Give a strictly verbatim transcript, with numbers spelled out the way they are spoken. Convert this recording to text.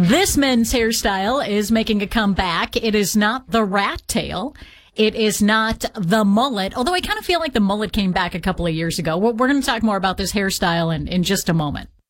This men's hairstyle is making a comeback. It is not the rat tail. It is not the mullet, although I kind of feel like the mullet came back a couple of years ago. We're, we're going to talk more about this hairstyle in, in just a moment.